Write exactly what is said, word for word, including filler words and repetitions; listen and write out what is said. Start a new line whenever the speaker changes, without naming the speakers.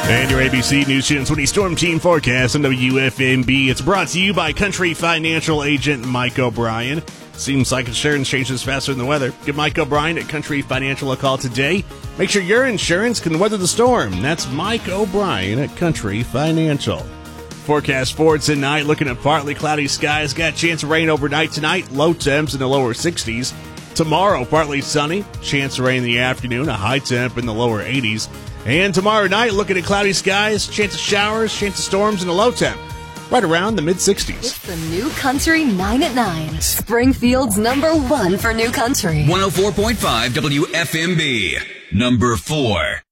And your A B C News Channel twenty Storm Team Forecast on W F M B. It's brought to you by Country Financial Agent Mike O'Brien. Seems like insurance changes faster than the weather. Give Mike O'Brien at Country Financial a call today. Make sure your insurance can weather the storm. That's Mike O'Brien at Country Financial. Forecast for tonight, looking at partly cloudy skies. Got a chance of rain overnight tonight. Low temps in the lower sixties. Tomorrow, partly sunny. Chance of rain in the afternoon. A high temp in the lower eighties. And tomorrow night, looking at cloudy skies, chance of showers, chance of storms, and a low temp right around the mid-sixties.
It's the New Country nine at nine. Springfield's number one for New Country.
one oh four point five W F M B. Number four.